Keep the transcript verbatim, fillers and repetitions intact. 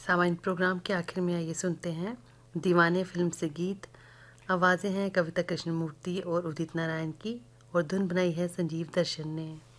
सामान्य प्रोग्राम के आखिर में आइए सुनते हैं दीवाने फिल्म से गीत। आवाज़ें हैं कविता कृष्णमूर्ति और उदित नारायण की और धुन बनाई है संजीव दर्शन ने।